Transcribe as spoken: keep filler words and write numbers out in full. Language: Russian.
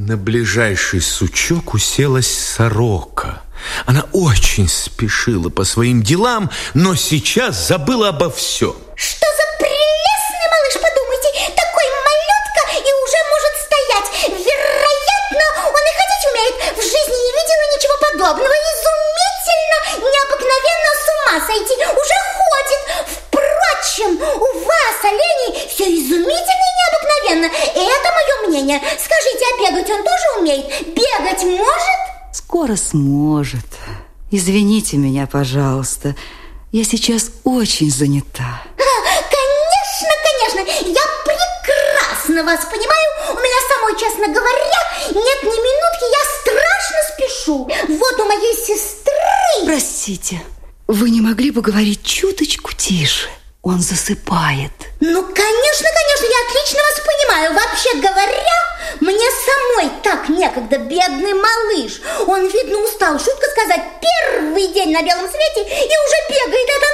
На ближайший сучок уселась сорока. Она очень спешила по своим делам, но сейчас забыла обо всем. Что за прелестный малыш, подумайте, такой малютка и уже может стоять. Вероятно, он и ходить умеет. В жизни не видела ничего подобного. Изумительно, необыкновенно, с ума сойти. Уже ходит. Впрочем, у вас, оленей, все изумительно и необыкновенно. И это мое мнение. Скажите, а бегать он тоже умеет? Бегать может? Скоро сможет. Извините меня, пожалуйста. Я сейчас очень занята. Конечно, конечно. Я прекрасно вас понимаю. У меня самой, честно говоря, нет ни минутки. Я страшно спешу. Вот у моей сестры... Простите, вы не могли бы говорить чуточку тише? Он засыпает. Ну, конечно, конечно, я отлично вас понимаю. Вообще говоря, мне самой так некогда, бедный малыш. Он, видно, устал, шутка сказать, первый день на белом свете и уже бегает. Это